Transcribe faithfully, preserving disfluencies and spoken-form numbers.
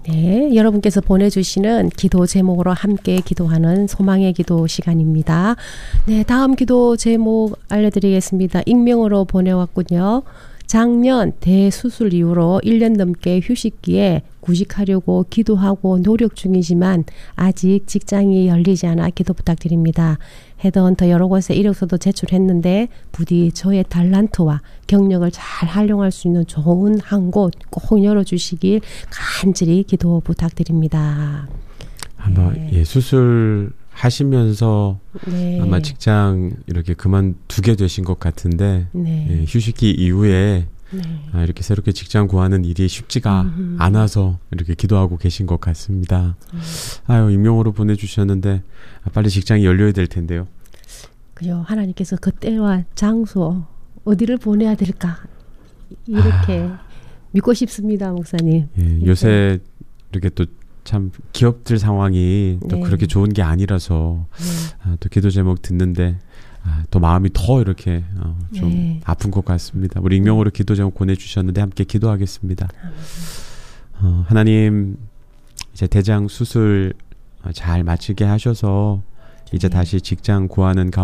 네, 여러분께서 보내주시는 기도 제목으로 함께 기도하는 소망의 기도 시간입니다. 네, 다음 기도 제목 알려드리겠습니다. 익명으로 보내왔군요. 작년 대수술 이후로 일 년 넘게 휴식기에 구직하려고 기도하고 노력 중이지만 아직 직장이 열리지 않아 기도 부탁드립니다. 헤드헌터 여러 곳에 이력서도 제출했는데 부디 저의 달란트와 경력을 잘 활용할 수 있는 좋은 한 곳 꼭 열어주시길 간절히 기도 부탁드립니다. 아마 네. 예, 수술 하시면서 네. 아마 직장 이렇게 그만두게 되신 것 같은데 네. 예, 휴식기 이후에 네. 아, 이렇게 새롭게 직장 구하는 일이 쉽지가 음흠. 않아서 이렇게 기도하고 계신 것 같습니다. 음. 아유, 익명으로 보내주셨는데 아, 빨리 직장이 열려야 될 텐데요. 그죠. 하나님께서 그때와 장소 어디를 보내야 될까 이렇게 아. 믿고 싶습니다, 목사님. 예, 요새 이렇게 또 참 기업들 상황이 또 네. 그렇게 좋은 게 아니라서 네. 아, 또 기도 제목 듣는데 아, 또 마음이 더 이렇게 어, 좀 네. 아픈 것 같습니다. 우리 익명으로 기도 제목 보내주셨는데 함께 기도하겠습니다. 어, 하나님 이제 대장 수술 잘 마치게 하셔서 이제 네. 다시 직장 구하는 가운데